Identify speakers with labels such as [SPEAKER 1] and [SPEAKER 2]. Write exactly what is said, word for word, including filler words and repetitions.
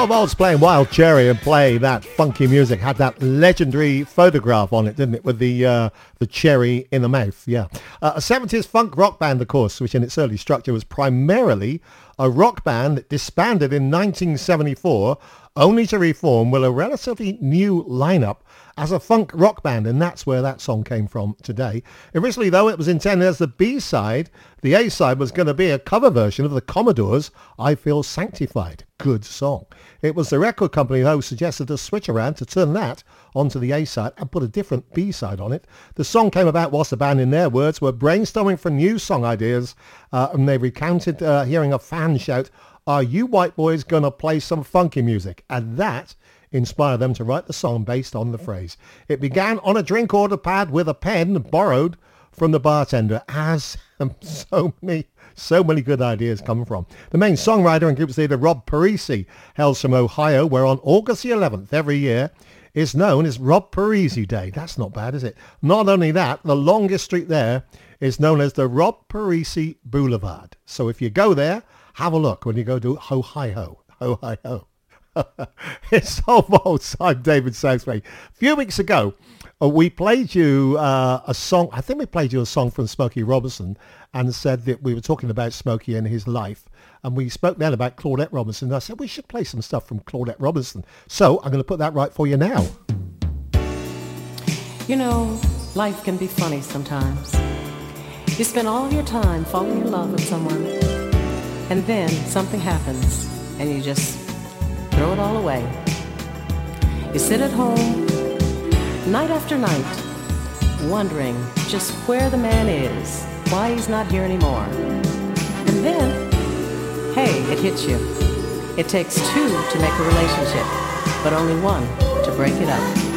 [SPEAKER 1] Tom Olds playing Wild Cherry and playing that funky music had that legendary photograph on it, didn't it, with the uh, the cherry in the mouth. Yeah, uh, a seventies funk rock band, of course, which in its early structure was primarily a rock band that disbanded in nineteen seventy-four, only to reform with a relatively new lineup as a funk rock band, and that's where that song came from today. Originally, though, it was intended as the B-side. The A-side was going to be a cover version of the Commodores' I Feel Sanctified. Good song. It was the record company, though, who suggested a switch around to turn that onto the A-side and put a different B-side on it. The song came about whilst the band, in their words, were brainstorming for new song ideas, uh, and they recounted uh, hearing a fan shout, "Are you white boys going to play some funky music?" And that inspired them to write the song based on the phrase. It began on a drink order pad with a pen borrowed from the bartender, as um, so many so many good ideas come from. The main songwriter and group leader, Rob Parisi, hails from Ohio, where on August the eleventh every year is known as Rob Parisi Day. That's not bad, is it? Not only that, the longest street there is known as the Rob Parisi Boulevard. So if you go there, have a look when you go to Ohio. Ohio. It's almost, I'm David Southway. A few weeks ago, uh, we played you uh, a song, I think we played you a song from Smokey Robinson, and said that we were talking about Smokey and his life. And we spoke then about Claudette Robinson. And I said we should play some stuff from Claudette Robinson. So I'm going to put that right for you now.
[SPEAKER 2] You know, life can be funny sometimes. You spend all of your time falling in love with someone, and then something happens, and you just throw it all away. You sit at home, night after night, wondering just where the man is, why he's not here anymore. And then, hey, it hits you. It takes two to make a relationship, but only one to break it up.